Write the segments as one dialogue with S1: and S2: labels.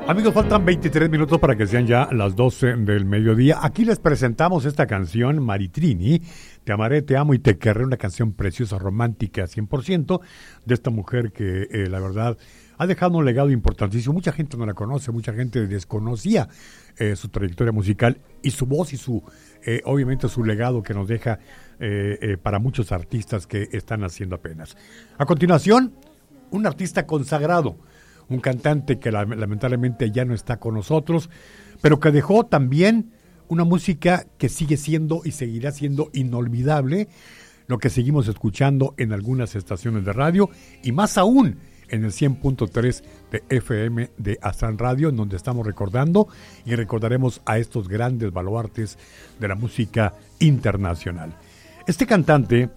S1: Amigos, faltan 23 minutos para que sean ya las 12 del mediodía. Aquí les presentamos esta canción, Maritrini, Te amaré, te amo y te querré, una canción preciosa, romántica, 100%, de esta mujer que, la verdad, ha dejado un legado importantísimo. Mucha gente no la conoce, mucha gente desconocía su trayectoria musical y su voz y su, obviamente, su legado que nos deja para muchos artistas que están haciendo apenas. A continuación, un artista consagrado, un cantante que lamentablemente ya no está con nosotros, pero que dejó también una música que sigue siendo y seguirá siendo inolvidable, lo que seguimos escuchando en algunas estaciones de radio y más aún en el 100.3 de FM de Astral Radio, en donde estamos recordando y recordaremos a estos grandes baluartes de la música internacional. Este cantante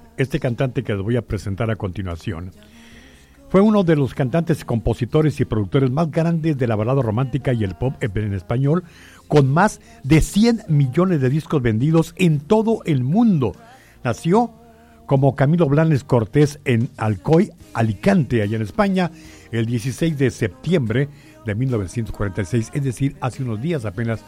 S1: que les voy a presentar a continuación, fue uno de los cantantes, compositores y productores más grandes de la balada romántica y el pop en español, con más de 100 millones de discos vendidos en todo el mundo. Nació como Camilo Blanes Cortés en Alcoy, Alicante, allá en España, el 16 de septiembre de 1946, es decir, hace unos días apenas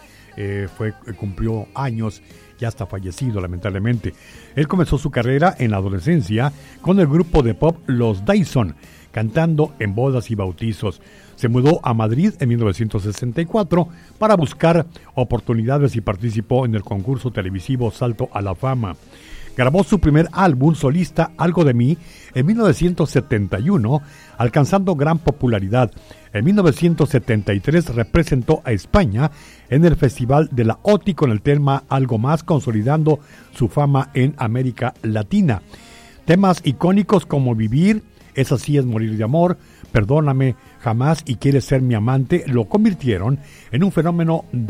S1: cumplió años, ya está fallecido lamentablemente. Él comenzó su carrera en la adolescencia con el grupo de pop Los Dyson, cantando en bodas y bautizos. Se mudó a Madrid en 1964 para buscar oportunidades y participó en el concurso televisivo Salto a la Fama. Grabó su primer álbum solista, Algo de mí, en 1971, alcanzando gran popularidad. En 1973 representó a España en el Festival de la OTI con el tema Algo Más, consolidando su fama en América Latina. Temas icónicos como Vivir, Es así es morir de amor, Perdóname, Jamás y Quieres ser mi amante, lo convirtieron en un fenómeno